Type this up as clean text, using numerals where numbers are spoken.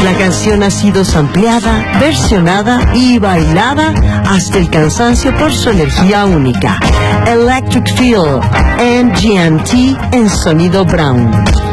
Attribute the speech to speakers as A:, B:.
A: La canción ha sido sampleada, versionada y bailada hasta el cansancio por su energía única. Electric Feel, MGMT en sonido Brown.